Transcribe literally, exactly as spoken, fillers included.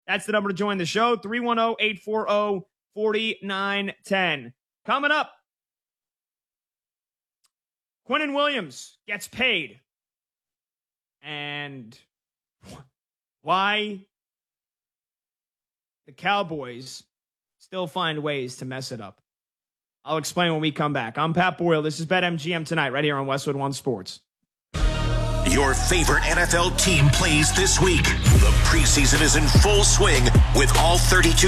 That's the number to join the show, three one zero, eight four zero, four nine one zero. Coming up, Quinnen Williams gets paid. And why the Cowboys still find ways to mess it up. I'll explain when we come back. I'm Pat Boyle. This is BetMGM Tonight right here on Westwood One Sports. Your favorite N F L team plays this week. The preseason is in full swing with all thirty-two